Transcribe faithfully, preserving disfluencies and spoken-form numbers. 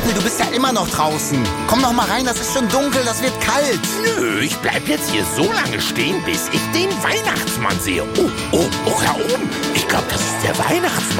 Kumpel, du bist ja immer noch draußen. Komm noch mal rein, das ist schon dunkel, das wird kalt. Nö, ich bleib jetzt hier so lange stehen, bis ich den Weihnachtsmann sehe. Oh, oh, oh, da oben. Ich glaube, das ist der Weihnachtsmann.